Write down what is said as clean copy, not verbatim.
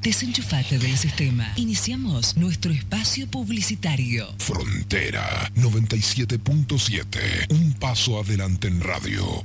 Desenchufate del sistema. Iniciamos nuestro espacio publicitario. Frontera 97.7. Un paso adelante en radio.